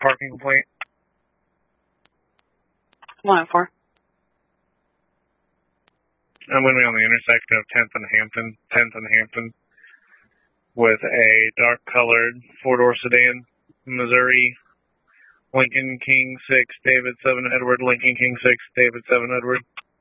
parking complaint. 104. I'm going to be on the intersection of 10th and Hampton, with a dark-colored four-door sedan, Missouri, Lincoln King 6, David 7 Edward, Lincoln King 6, David 7 Edward.